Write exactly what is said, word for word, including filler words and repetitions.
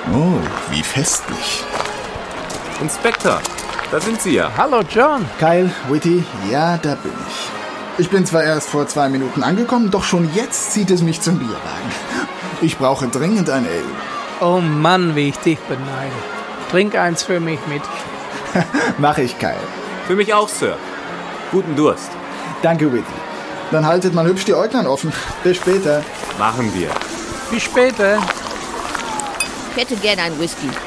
Oh, wie festlich. Inspektor, da sind Sie ja. Hallo John. Kyle, Whitty, ja, da bin ich. Ich bin zwar erst vor zwei Minuten angekommen, doch schon jetzt zieht es mich zum Bierwagen. Ich brauche dringend ein Ale. Oh Mann, wie ich dich beneide. Trink eins für mich mit. Mach ich, Kyle. Für mich auch, Sir. Guten Durst. Danke, Whitty. Dann haltet mal hübsch die Äuglein offen. Bis später. Machen wir. Bis später. Ich hätte gerne einen Whisky.